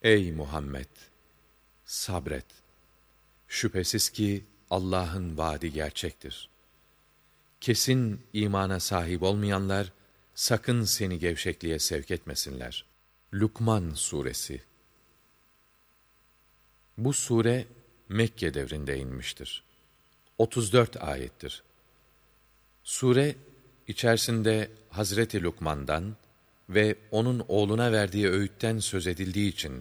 Ey Muhammed! Sabret. Şüphesiz ki Allah'ın vaadi gerçektir. Kesin imana sahip olmayanlar, sakın seni gevşekliğe sevk etmesinler. Lukman Suresi. Bu sure, Mekke devrinde inmiştir. 34 ayettir. Sure, içerisinde Hazreti Lukman'dan ve onun oğluna verdiği öğütten söz edildiği için